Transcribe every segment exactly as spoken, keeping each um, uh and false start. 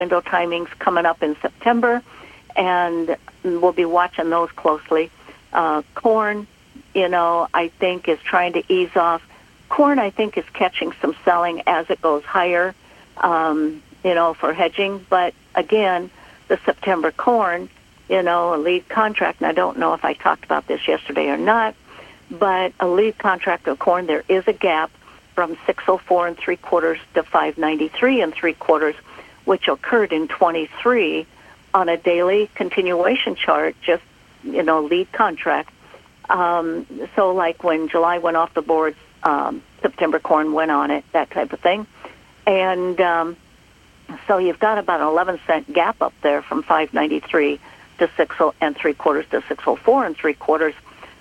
window timings coming up in September, and we'll be watching those closely. Uh, corn, you know, I think is trying to ease off. Corn, I think, is catching some selling as it goes higher, um, you know, for hedging. But again, the September corn, you know, a lead contract, and I don't know if I talked about this yesterday or not, but a lead contract of corn, there is a gap from six oh four and three quarters to five ninety-three and three quarters, which occurred in twenty-three on a daily continuation chart, just, you know, lead contract. Um, so like when July went off the boards, um, September corn went on it, that type of thing. And um, so you've got about an eleven cent gap up there from five ninety-three to six and three quarters to six oh four and three quarters.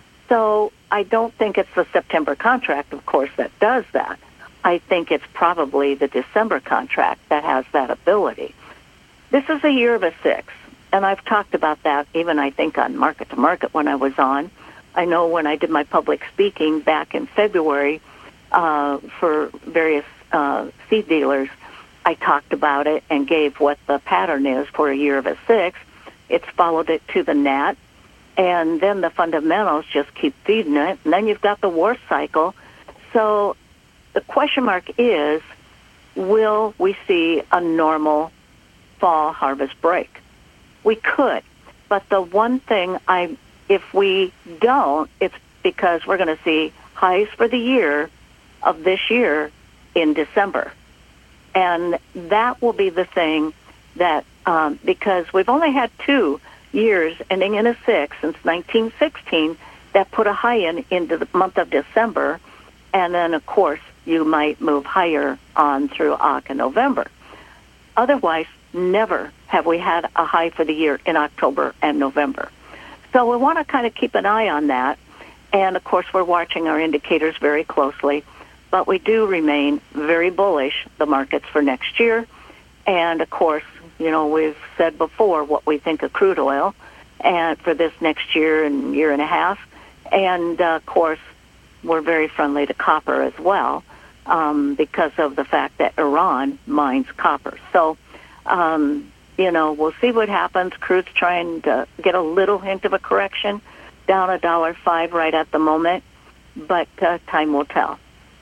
So I don't think it's the September contract, of course, that does that. I think it's probably the December contract that has that ability. This is a year of a six, and I've talked about that even, I think, on Market to Market when I was on. I know when I did my public speaking back in February uh, for various uh, seed dealers, I talked about it and gave what the pattern is for a year of a six. It's followed it to the N A T, and then the fundamentals just keep feeding it, and then you've got the war cycle. So the question mark is, will we see a normal fall harvest break? We could, but the one thing I, if we don't, it's because we're going to see highs for the year of this year in December. And that will be the thing that, um, because we've only had two years ending in a six since nineteen sixteen that put a high in into the month of December, and then, of course, you might move higher on through October and November. Otherwise, never have we had a high for the year in October and November. So we want to kind of keep an eye on that. And, of course, we're watching our indicators very closely. But we do remain very bullish, the markets for next year. And, of course, you know, we've said before what we think of crude oil and for this next year and year and a half. And, uh, of course, we're very friendly to copper as well um, because of the fact that Iran mines copper. So, um, you know, we'll see what happens. Crude's trying to get a little hint of a correction, down a dollar five right at the moment, but uh, time will tell.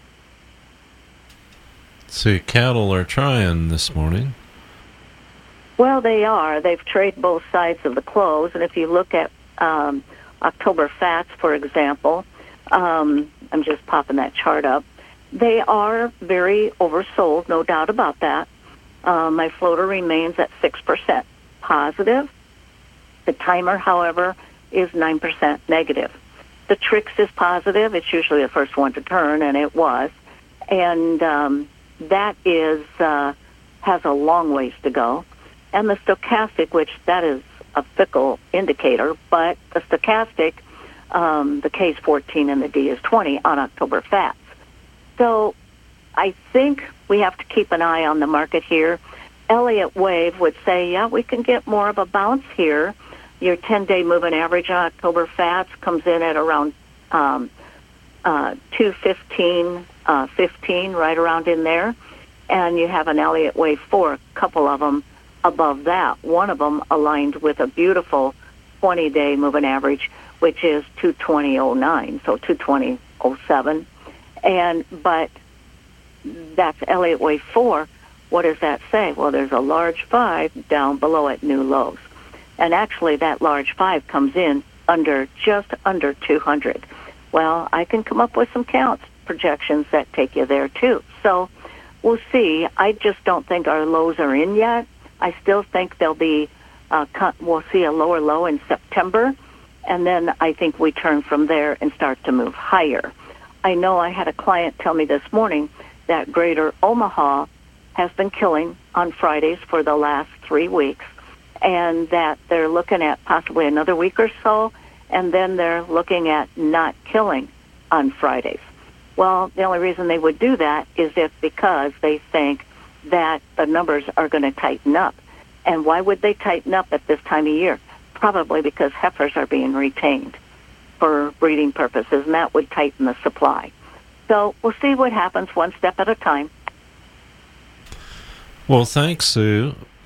See, cattle are trying this morning. Well, they are. They've traded both sides of the close, and if you look at um, October fats, for example, um, I'm just popping that chart up, they are very oversold, no doubt about that. Uh, my floater remains at six percent positive. The timer, however, is nine percent negative. The Trix is positive. It's usually the first one to turn, and it was. And um, that is uh, has a long ways to go. And the stochastic, which that is a fickle indicator, but the stochastic, um, the K is fourteen and the D is twenty on October fats. So I think we have to keep an eye on the market here. Elliott Wave would say, yeah, we can get more of a bounce here. Your ten-day moving average on October fats comes in at around um, uh, two fifteen, uh, fifteen, right around in there. And you have an Elliott Wave four, a couple of them above that. One of them aligned with a beautiful twenty-day moving average, which is two twenty oh nine, so two twenty oh seven. And but that's Elliott Wave four. What does that say? Well, there's a large five down below at new lows. And actually that large five comes in under, just under two hundred. Well, I can come up with some counts, projections that take you there too. So we'll see. I just don't think our lows are in yet. I still think there'll be, uh, we'll see a lower low in September. And then I think we turn from there and start to move higher. I know I had a client tell me this morning that Greater Omaha has been killing on Fridays for the last three weeks, and that they're looking at possibly another week or so, and then they're looking at not killing on Fridays. Well, the only reason they would do that is if because they think that the numbers are going to tighten up. And why would they tighten up at this time of year? Probably because heifers are being retained for breeding purposes, and that would tighten the supply. So we'll see what happens one step at a time. Well, thanks, Sue.